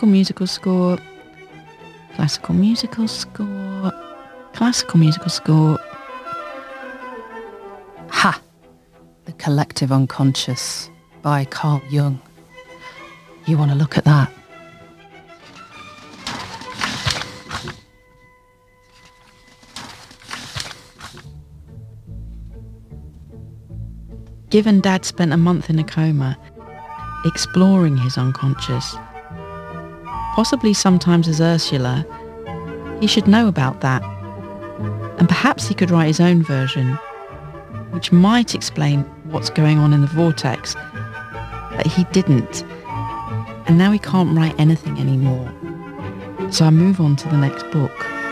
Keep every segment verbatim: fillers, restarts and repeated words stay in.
classical musical score, classical musical score, classical musical score. Ha! The Collective Unconscious by Carl Jung. You want to look at that? Given Dad spent a month in a coma, exploring his unconscious, possibly sometimes as Ursula, he should know about that. And perhaps he could write his own version, which might explain what's going on in the vortex. But he didn't. And now he can't write anything anymore. So I move on to the next book.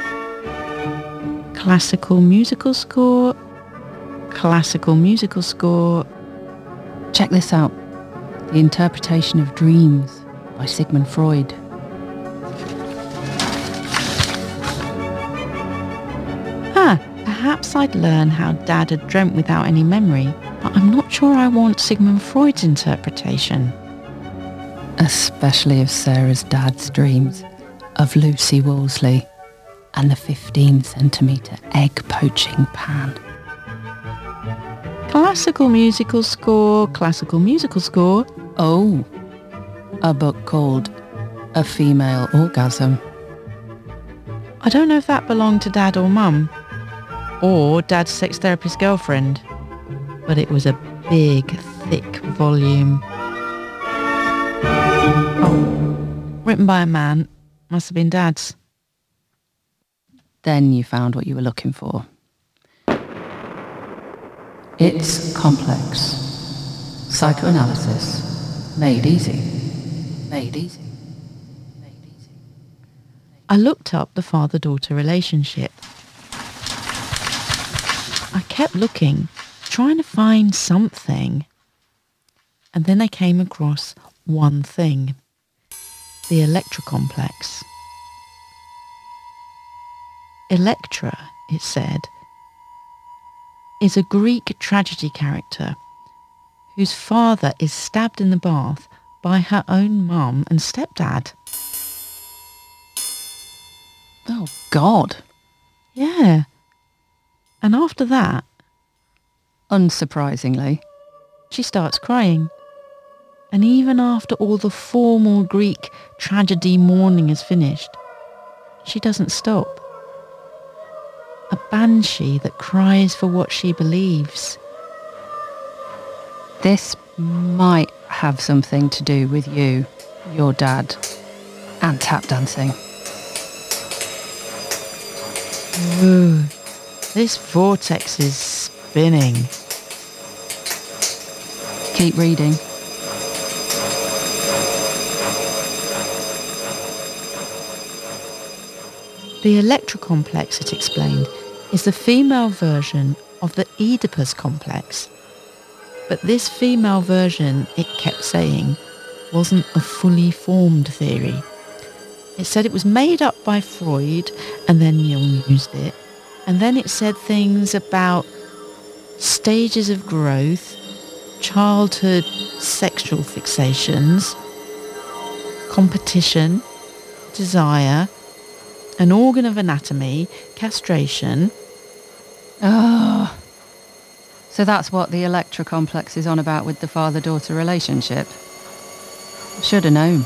Classical musical score, classical musical score. Check this out. The Interpretation of Dreams by Sigmund Freud. Ah, perhaps I'd learn how Dad had dreamt without any memory, but I'm not sure I want Sigmund Freud's interpretation. Especially of Sarah's dad's dreams of Lucy Wolseley and the fifteen centimetre egg poaching pan. Classical musical score, classical musical score. Oh, a book called A Female Orgasm. I don't know if that belonged to Dad or Mum, or Dad's sex therapist girlfriend, but it was a big, thick volume. Oh, written by a man. Must have been Dad's. Then you found what you were looking for. It's complex. Psychoanalysis. Made easy. Made easy. Made easy. I looked up the father-daughter relationship. I kept looking, trying to find something. And then I came across one thing. The Electra complex. Electra, it said, is a Greek tragedy character whose father is stabbed in the bath by her own mum and stepdad. Oh, God. Yeah. And after that, unsurprisingly, she starts crying. And even after all the formal Greek tragedy mourning is finished, she doesn't stop. A banshee that cries for what she believes. This might have something to do with you, your dad, and tap dancing. Ooh, this vortex is spinning. Keep reading. The Electra complex, it explained, is the female version of the Oedipus complex. But this female version, it kept saying, wasn't a fully formed theory. It said it was made up by Freud, and then Jung used it. And then it said things about stages of growth, childhood sexual fixations, competition, desire, an organ of anatomy, castration. Oh. So that's what the Electra complex is on about with the father-daughter relationship. Should have known.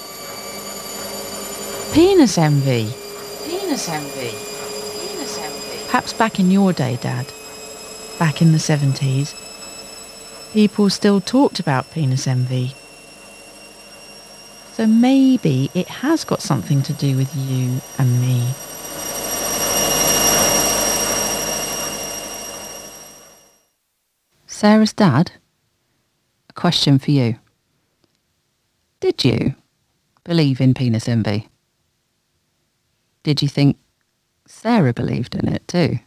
Penis envy. Penis envy. Penis envy. Perhaps back in your day, Dad, back in the seventies, people still talked about penis envy. So maybe it has got something to do with you and me. Sarah's dad? A question for you. Did you believe in penis envy? Did you think Sarah believed in it too?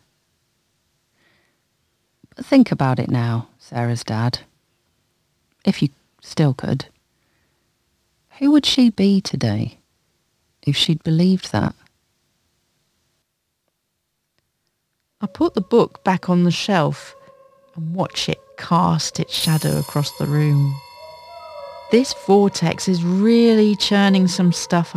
But think about it now, Sarah's dad. If you still could. Who would she be today if she'd believed that? I put the book back on the shelf and watch it cast its shadow across the room. This vortex is really churning some stuff